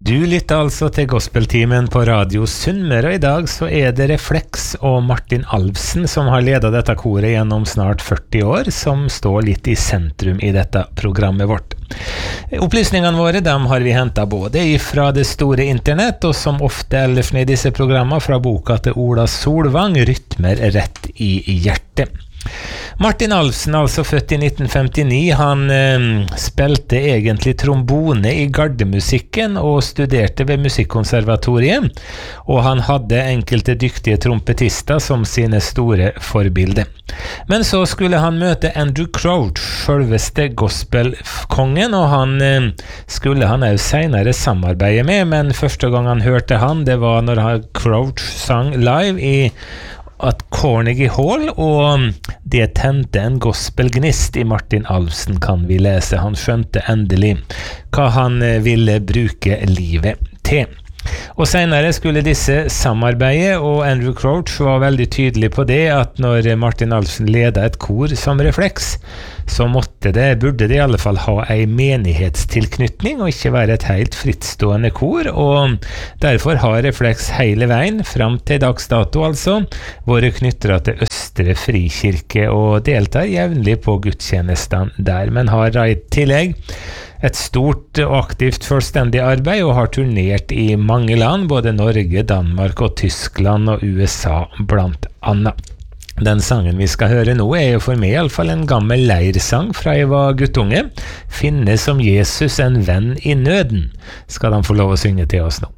Du lytter altså til Gospeltimen på Radio Sunnmøre, og i dag så det Reflex og Martin Alvsen som har ledet dette koret gjennom snart 40 år, som står litt i sentrum i dette programmet vårt. Opplysningene våre dem har vi hentet både fra det store internett, og som ofte ellers i disse programmene fra boka til Ola Solvang, Rytmer rett i hjertet. Martin Alvsen, altså født i 1959, han spilte egentlig trombone i gardemusikken og studerte ved Musikkonservatoriet, og han hadde enkelte dyktige trompetister som sine store forbilder. Men så skulle han møte Andrew Crouch, selveste gospelkongen, og han skulle han også senere samarbeide med, men første gang han hørte han, det var når Crouch sang live i at Carnegie Hall, og det tente en gospelgnist i Martin Alvsen, kan vi lese. Han skjønte endelig hva han ville bruke livet til. Og senere skulle disse samarbeide, og Andrew Crouch var veldig tydelig på det, at når Martin Alvsen ledet et kor som Reflex, så burde det i alle fall ha en menighetstilknytning, og ikke være et helt frittstående kor, og derfor har Reflex hele veien, fram til dags dato altså, vært knyttet til Østre Frikirke, og deltar jevnlig på gudstjenestene der, men har i tillegg et stort og aktivt selvstendig arbeid og har turnert i mange land, både Norge, Danmark og Tyskland og USA blant annet. Den sangen vi skal høre nå jo for meg i alle fall en gammel leirsang fra jeg var guttunge. Finne som Jesus en venn i nøden, skal de få lov å synge til oss nå.